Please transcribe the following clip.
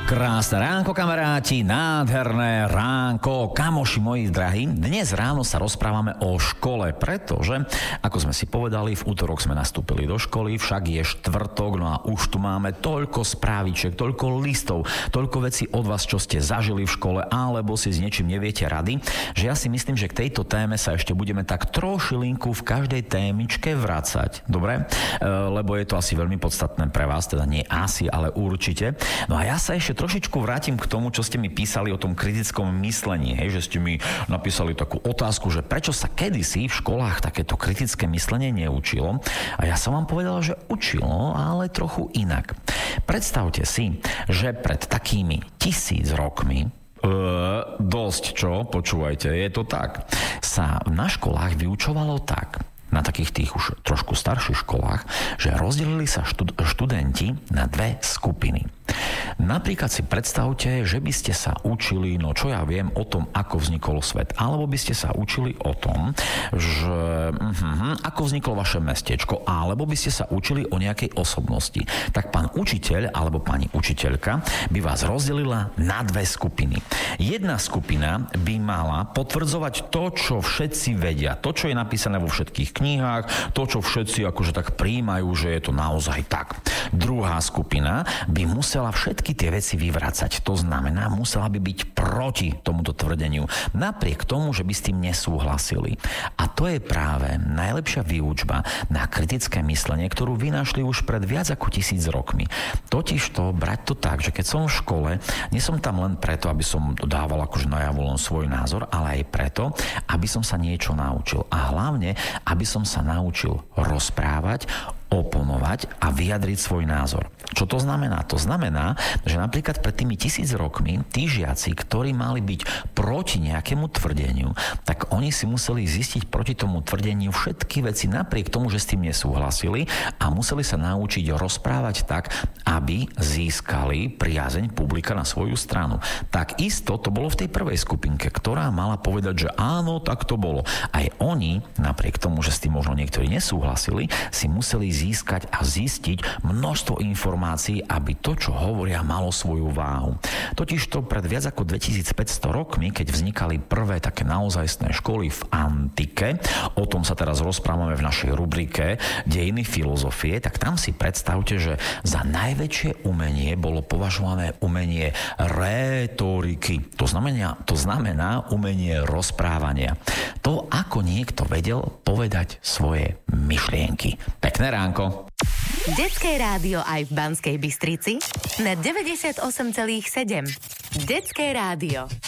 Krásne ránko, kamaráti, nádherné ránko, kamoši moji drahí. Dnes ráno sa rozprávame o škole, pretože, ako sme si povedali, v útorok sme nastúpili do školy, však je štvrtok, no a už tu máme toľko správičiek, toľko listov, toľko vecí od vás, čo ste zažili v škole, alebo si s niečím neviete rady, že ja si myslím, že k tejto téme sa ešte budeme tak trošilinku v každej témičke vracať. Dobre? Lebo je to asi veľmi podstatné pre vás, teda nie asi, ale určite. No a ja sa ešte trošičku vrátim k tomu, čo ste mi písali o tom kritickom myslení, hej, že ste mi napísali takú otázku, že prečo sa kedysi v školách takéto kritické myslenie neučilo. A ja som vám povedal, že učilo, ale trochu inak. Predstavte si, že pred takými 1000 rokmi dosť, čo? Počúvajte, je to tak. Sa na školách vyučovalo tak, na takých tých už trošku starších školách, že rozdelili sa študenti na dve skupiny. Napríklad si predstavte, že by ste sa učili, no čo ja viem, o tom, ako vznikol svet. Alebo by ste sa učili o tom, že ako vzniklo vaše mestečko. Alebo by ste sa učili o nejakej osobnosti. Tak pán učiteľ alebo pani učiteľka by vás rozdelila na dve skupiny. Jedna skupina by mala potvrdzovať to, čo všetci vedia. To, čo je napísané vo všetkých knihách, to, čo všetci akože tak prijímajú, že je to naozaj tak. Druhá skupina by musela všetky tie veci vyvracať. To znamená, musela by byť proti tomuto tvrdeniu. Napriek tomu, že by s tým nesúhlasili. A to je práve najlepšia výučba na kritické myslenie, ktorú vynašli už pred viac ako 1000 rokmi. Totižto brať to tak, že keď som v škole, nie som tam len preto, aby som dával akože najavo len svoj názor, ale aj preto, aby som sa niečo naučil. A hlavne, aby som sa naučil rozprávať, oponovať a vyjadriť svoj názor. Čo to znamená? To znamená, že napríklad pred tými 1000 rokmi tí žiaci, ktorí mali byť proti nejakému tvrdeniu, tak oni si museli zistiť proti tomu tvrdeniu všetky veci napriek tomu, že s tým nesúhlasili a museli sa naučiť rozprávať tak, aby získali priazeň publika na svoju stranu. Tak isto to bolo v tej prvej skupinke, ktorá mala povedať, že áno, tak to bolo. Aj oni, napriek tomu, že s tým možno niektorí nesúhlasili, si museli získať a zistiť množstvo informácií, aby to, čo hovoria, malo svoju váhu. Totižto pred viac ako 2500 rokmi, keď vznikali prvé také naozajstné školy v antike, o tom sa teraz rozprávame v našej rubrike Dejiny filozofie, tak tam si predstavte, že za najväčšie umenie bolo považované umenie rétoriky. To znamená umenie rozprávania. To, ako niekto vedel povedať svoje myšlienky. Pekné ránko. Detské rádio aj v Banskej Bystrici na 98,7. Detské rádio.